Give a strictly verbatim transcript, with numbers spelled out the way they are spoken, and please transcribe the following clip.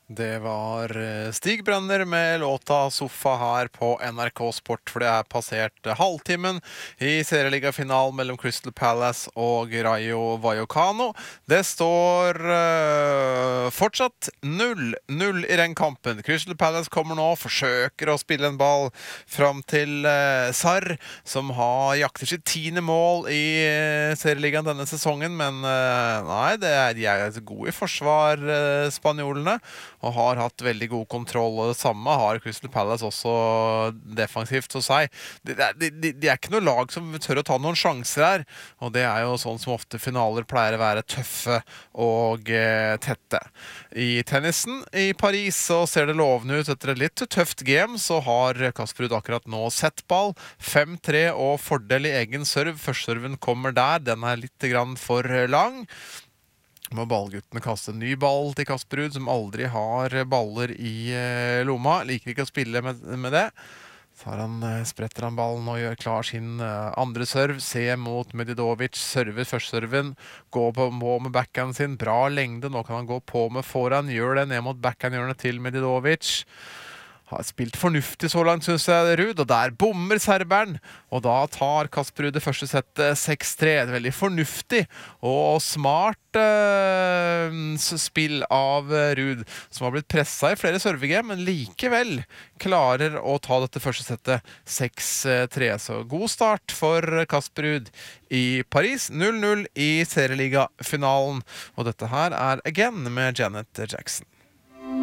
Det var eh, Stig Brønner med låta Sofa her på N R K Sport, for det er passert eh, halvtimen i serieligafinalen mellom Crystal Palace og Rayo Vallecano. Det står eh, fortsatt null null i den kampen. Crystal Palace kommer nå, forsøker å spille en ball fram til eh, Sarr, som har jakter sitt tiende mål i eh, serieligaen denne sesongen, men eh, nei, det er, de er gode i forsvar, eh, spanjolene, og har hatt veldig god kontroll, og det samme har Crystal Palace også defensivt hos seg. De, de, de, de er ikke noe lag som tør å ta noen sjanser her, og det er jo sånn som ofte finaler pleier å være tøffe og eh, tette. I tennisen i Paris så ser det lovende ut. Etter et litt tøft game så har Kasper Ruud akkurat nå sett ball fem tre og fordel i egen serv. Førstserven kommer der, den er litt grann for lang. Må ballguttene kaste en ny ball til Kasper Ruud, som aldri har baller i eh, lomma. Liker ikke å spille med, med det. Så har han, eh, spretter han ballen og gjør klar sin eh, andre serv. Se mot Medidovic, server førstserven. Gå på, på med backhand sin. Bra lengde, nå kan han gå på med foran. Gjør det ned mot backhandhjørnet til Medidovic. Har spilt fornuftig så langt, synes jeg, Ruud, og der bommer serberen, og da tar Kasper Ruud det første settet seks tre. Det er veldig fornuftig og smart eh, spill av Ruud, som har blitt presset i flere servegame, men likevel klarer å ta dette første settet seks tre. Så god start for Kasper Ruud i Paris, null null i serieligafinalen, og dette her er Again med Janet Jackson.